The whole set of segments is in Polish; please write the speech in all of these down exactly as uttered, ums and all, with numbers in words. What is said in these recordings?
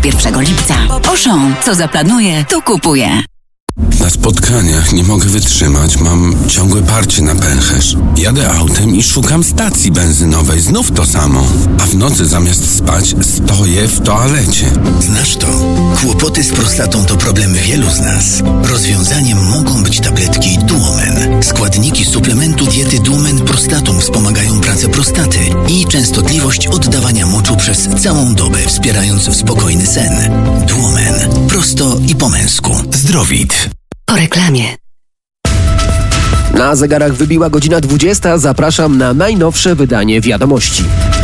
pierwszego lipca. Auchan, co zaplanuje, to kupuje. Na spotkaniach nie mogę wytrzymać, mam ciągłe parcie na pęcherz. Jadę autem i szukam stacji benzynowej, znów to samo. A w nocy zamiast spać stoję w toalecie. Znasz to? Kłopoty z prostatą to problem wielu z nas. Rozwiązaniem mogą być tabletki Duomen. Składniki suplementu diety Duomen Prostatum wspomagają pracę prostaty i częstotliwość oddawania moczu przez całą dobę, wspierając spokojny sen. Duomen. Prosto i po męsku. Zdrowit. Po reklamie. Na zegarach wybiła godzina dwudziesta. Zapraszam na najnowsze wydanie Wiadomości.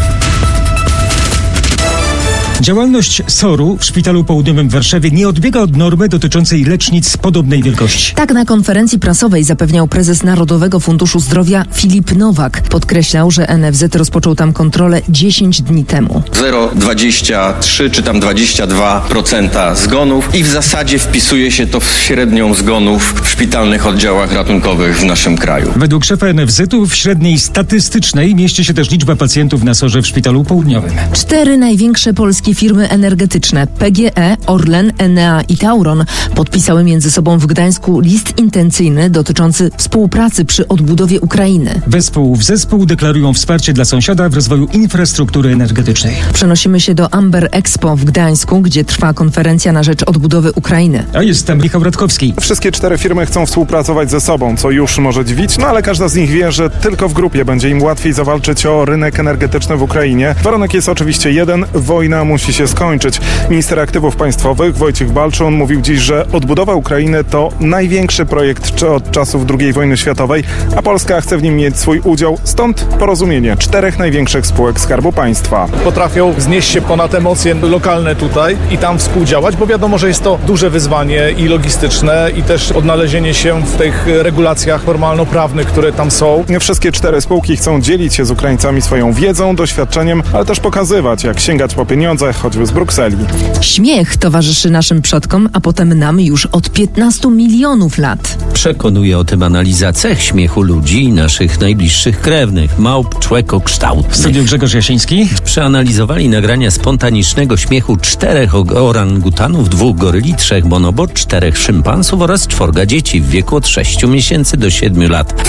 Działalność soru w Szpitalu Południowym w Warszawie nie odbiega od normy dotyczącej lecznic podobnej wielkości. Tak na konferencji prasowej zapewniał prezes Narodowego Funduszu Zdrowia Filip Nowak. Podkreślał, że N F Z rozpoczął tam kontrolę dziesięć dni temu. zero przecinek dwadzieścia trzy czy tam dwadzieścia dwa procent zgonów i w zasadzie wpisuje się to w średnią zgonów w szpitalnych oddziałach ratunkowych w naszym kraju. Według szefa N F Z-u w średniej statystycznej mieści się też liczba pacjentów na sorze w Szpitalu Południowym. Cztery największe polskie firmy energetyczne P G E, Orlen, Enea i Tauron podpisały między sobą w Gdańsku list intencyjny dotyczący współpracy przy odbudowie Ukrainy. Wespół w zespół deklarują wsparcie dla sąsiada w rozwoju infrastruktury energetycznej. Przenosimy się do Amber Expo w Gdańsku, gdzie trwa konferencja na rzecz odbudowy Ukrainy. A jest tam Michał Radkowski. Wszystkie cztery firmy chcą współpracować ze sobą, co już może dziwić, no ale każda z nich wie, że tylko w grupie będzie im łatwiej zawalczyć o rynek energetyczny w Ukrainie. Warunek jest oczywiście jeden, wojna musi się skończyć. Minister Aktywów Państwowych Wojciech Balczun mówił dziś, że odbudowa Ukrainy to największy projekt od czasów drugiej wojny światowej, a Polska chce w nim mieć swój udział, stąd porozumienie czterech największych spółek Skarbu Państwa. Potrafią wznieść się ponad emocje lokalne tutaj i tam współdziałać, bo wiadomo, że jest to duże wyzwanie i logistyczne i też odnalezienie się w tych regulacjach formalno-prawnych, które tam są. Wszystkie cztery spółki chcą dzielić się z Ukraińcami swoją wiedzą, doświadczeniem, ale też pokazywać, jak sięgać po pieniądze, choćby z Brukseli. Śmiech towarzyszy naszym przodkom, a potem nam już od piętnastu milionów lat. Przekonuje o tym analiza cech śmiechu ludzi i naszych najbliższych krewnych, małp człekokształtnych. W studiu Grzegorz Jasiński. Przeanalizowali nagrania spontanicznego śmiechu czterech orangutanów, dwóch goryli, trzech bonobo, czterech szympansów oraz czworga dzieci w wieku od sześciu miesięcy do siedmiu lat.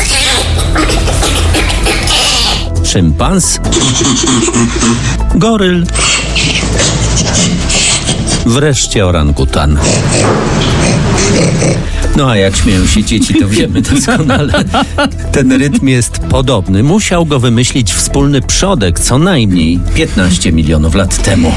Szympans, goryl, wreszcie orangutan. No a jak śmieją się dzieci, to wiemy doskonale. Ten rytm jest podobny. Musiał go wymyślić wspólny przodek co najmniej piętnaście milionów lat temu.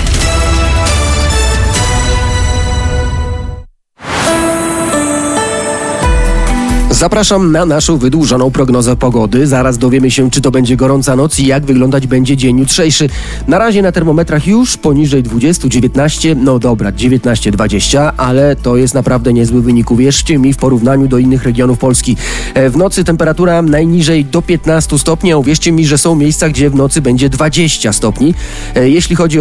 Zapraszam na naszą wydłużoną prognozę pogody. Zaraz dowiemy się, czy to będzie gorąca noc i jak wyglądać będzie dzień jutrzejszy. Na razie na termometrach już poniżej dwudziestu, dziewiętnaście, no dobra, dziewiętnaście dwadzieścia, ale to jest naprawdę niezły wynik, uwierzcie mi, w porównaniu do innych regionów Polski. W nocy temperatura najniżej do piętnastu stopni, a uwierzcie mi, że są miejsca, gdzie w nocy będzie dwadzieścia stopni. Jeśli chodzi o